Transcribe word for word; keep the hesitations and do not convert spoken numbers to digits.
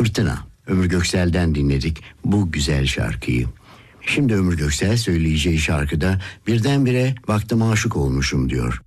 Fırtına, Ömür Göksel'den dinledik bu güzel şarkıyı. Şimdi Ömür Göksel söyleyeceği şarkıda birdenbire baktım aşık olmuşum diyor.